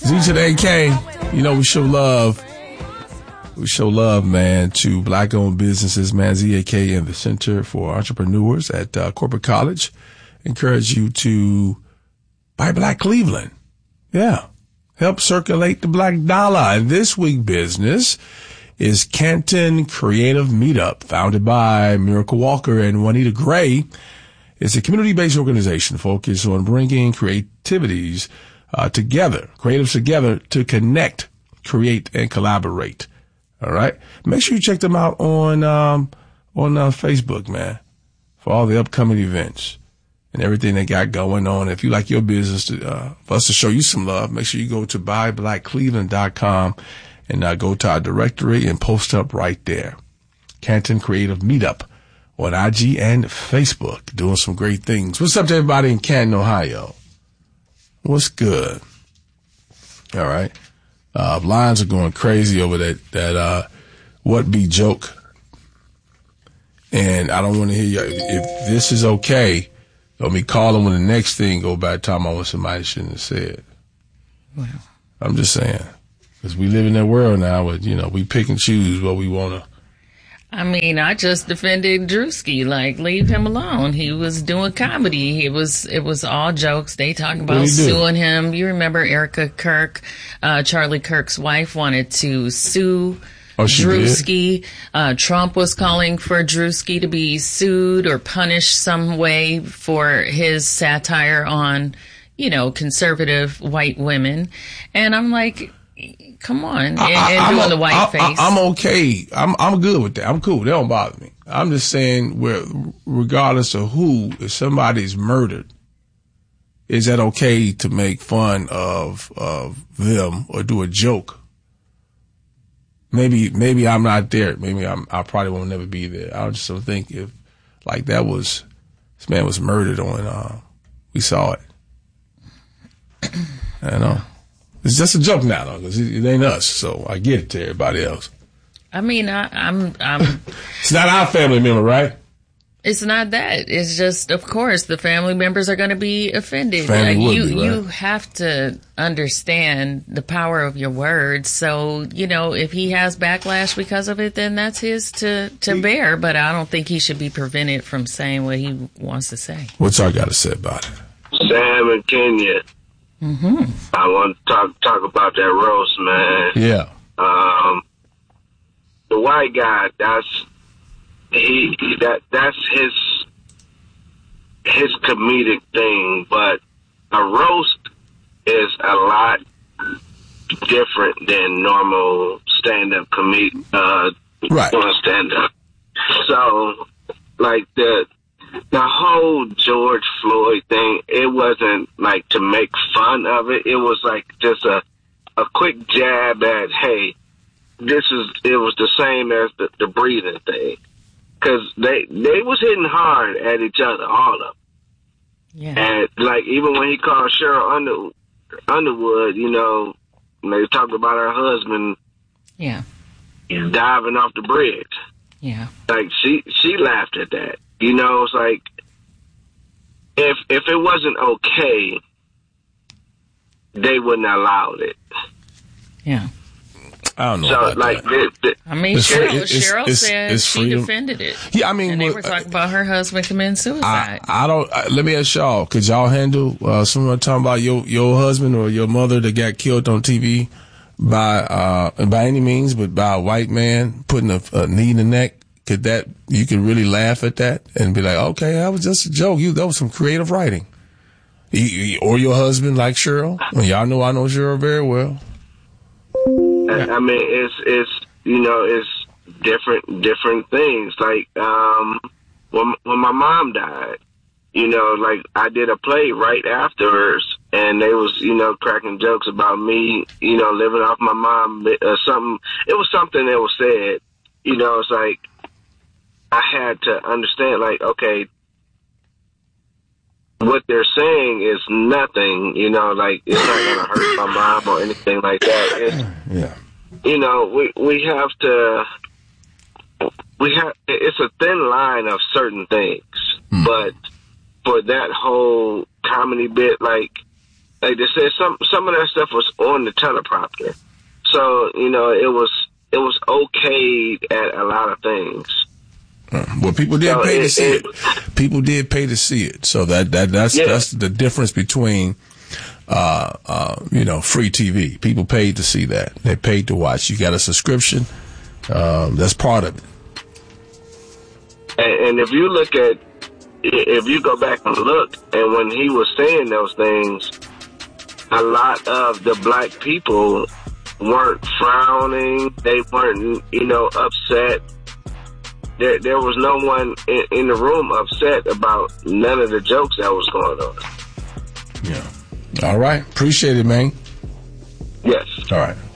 Z to the AK. You know, we show love. We show love, man, to black-owned businesses, man. ZAK and the Center for Entrepreneurs at Corporate College encourage you to buy Black Cleveland. Yeah. Help circulate the black dollar. And this week's business is Canton Creative Meetup, founded by Miracle Walker and Juanita Gray. It's a community-based organization focused on bringing creatives together to connect, create, and collaborate. All right. Make sure you check them out on Facebook, man, for all the upcoming events and everything they got going on. If you like your business for us to show you some love, make sure you go to buyblackcleveland.com and go to our directory and post up right there. Canton Creative Meetup on IG and Facebook, doing some great things. What's up to everybody in Canton, Ohio? What's good? All right. Lines are going crazy over that what be joke. And I don't want to hear you. If this is okay, let me call them when the next thing go by the time I want somebody shouldn't have said. Wow. I'm just saying. Because we live in that world now where, we pick and choose what we want to. I mean, I just defended Drewski. Like, leave him alone. He was doing comedy. It was all jokes. They talking about suing him. You remember Erica Kirk, Charlie Kirk's wife, wanted to sue Drewski. Trump was calling for Drewski to be sued or punished some way for his satire on, conservative white women. And I'm like, come on, and doing the white face. I'm okay. I'm good with that. I'm cool. That don't bother me. I'm just saying, regardless of who, if somebody's murdered, is that okay to make fun of them or do a joke? Maybe I'm not there. Maybe I probably won't never be there. I just don't think if like this man was murdered on. We saw it. I know. It's just a joke now, though, because it ain't us. So I get it to everybody else. I mean, I'm. It's not our family member, right? It's not that. It's just, of course, the family members are going to be offended. You have to understand the power of your words. So, if he has backlash because of it, then that's his to bear. But I don't think he should be prevented from saying what he wants to say. What's I got to say about it? Sam in Kenya. Mm-hmm. I want to talk about that roast, man. Yeah. The white guy, that's his comedic thing, but a roast is a lot different than normal stand-up right. stand-up. So, like the whole George Floyd thing, it wasn't like to make fun of it. It was like just a quick jab at, hey, it was the same as the breathing thing. Cause they was hitting hard at each other, all of them. Yeah. And like, even when he called Cheryl Underwood, they talked about her husband. Yeah. Diving off the bridge. Yeah. Like she laughed at that. It's like, if it wasn't okay, they wouldn't have allowed it. Yeah. I don't know. So, about like, that. Cheryl said she defended it. Yeah, I mean, and they were talking about her husband committing suicide. Let me ask y'all, could y'all handle someone talking about your husband or your mother that got killed on TV by any means, but by a white man putting a knee in the neck? You could really laugh at that and be like, okay, that was just a joke. That was some creative writing. Or your husband, like Cheryl. Well, y'all know I know Cheryl very well. I mean, it's different things. Like, when my mom died, like I did a play right afterwards, and they was, cracking jokes about me, living off my mom, something. It was something that was said, it's like, I had to understand, like, okay, what they're saying is nothing, like, it's not going to hurt my mom or anything like that. It's a thin line of certain things, but for that whole comedy bit, like, like they said, some of that stuff was on the teleprompter. So, you know, it was okay at a lot of things. Well, people did pay to see it. People did pay to see it. So that's the difference between, you know, free TV. People paid to see that. They paid to watch. You got a subscription. That's part of it. And if you go back and look, and when he was saying those things, a lot of the black people weren't frowning. They weren't, you know, upset. There was no one in the room upset about none of the jokes that was going on. Yeah. All right. Appreciate it, man. Yes. All right.